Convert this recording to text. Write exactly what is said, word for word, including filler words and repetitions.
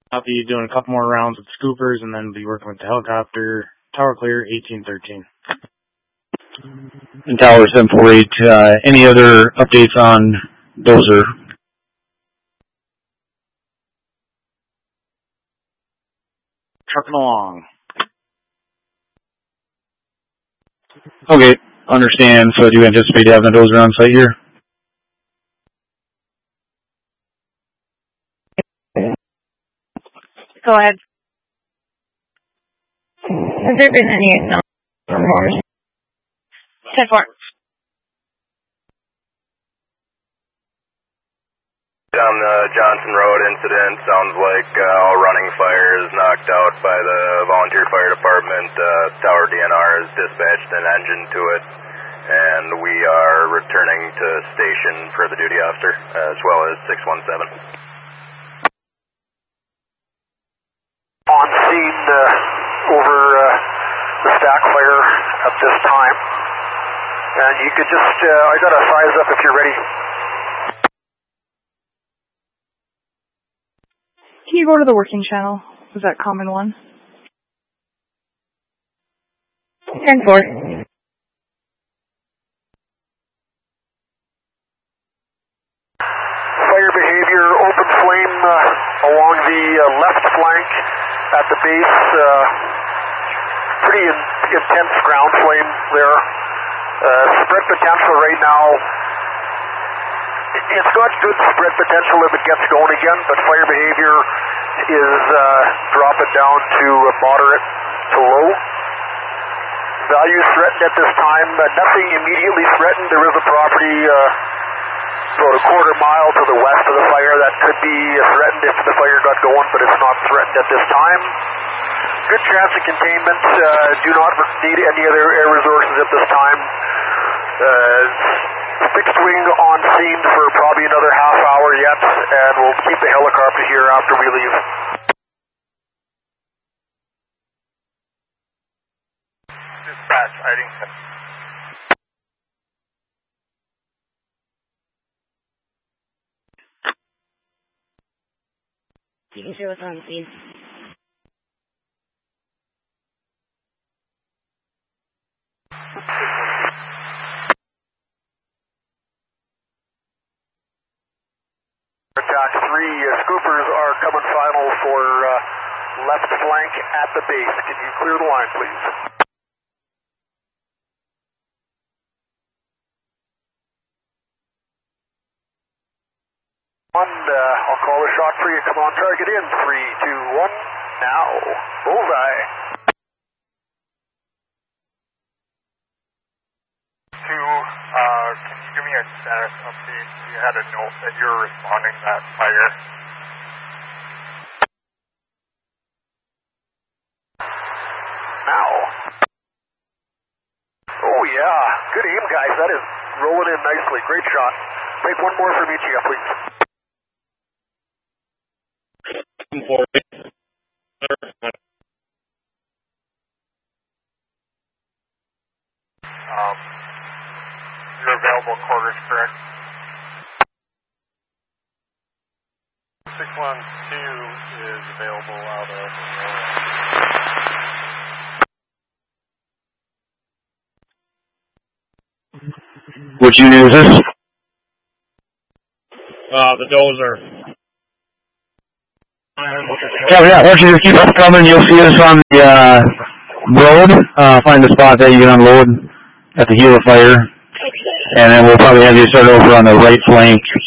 I'll be doing a couple more rounds with scoopers and then be working with the helicopter. Tower clear, eighteen thirteen. And Tower seven four eight, uh, any other updates on Dozer? Trucking along. Okay, understand. So do you anticipate having a Dozer on site here? Go ahead. Has there been any acknowledgement? ten four. On the Johnson Road incident, sounds like uh, all running fire is knocked out by the volunteer fire department. Uh, Tower D N R has dispatched an engine to it, and we are returning to station for the duty officer, as well as six one seven. On scene uh, over uh, the stack fire at this time, and you could just, uh, I got a size up if you're ready. Can you go to the working channel? Is that common one? ten four. Fire behavior, open flame uh, along the uh, left flank at the base. Uh, pretty in, intense ground flame there. Uh, spread potential right now. It's got good spread potential if it gets going again, but fire behavior is uh, dropping down to moderate to low. Values threatened at this time. Uh, nothing immediately threatened. There is a property uh, about a quarter mile to the west of the fire that could be threatened if the fire got going, but it's not threatened at this time. Good chance of containment. Uh, do not need any other air resources at this time. Uh, Fixed wing on scene for probably another half hour yet, and we'll keep the helicopter here after we leave. Dispatch, Idington. You can show us on scene. Attack three, uh, scoopers are coming final for uh, left flank at the base. Can you clear the line, please? One, uh, I'll call a shot for you. Come on, target in. Three, two, one, now. Bullseye. Two, uh, can you give me a status update? You had a note that you were responding to that fire. Now. Oh yeah, good aim, guys. That is rolling in nicely. Great shot. Take one more from each of you, please. Um, your available quarters, correct? six one two is available out of Which unit is this? Uh, the Dozer. Yeah, yeah, why don't you just keep us coming, you'll see us on the uh, road, uh, find the spot that you can unload at the heel of fire, and then we'll probably have you start over on the right flank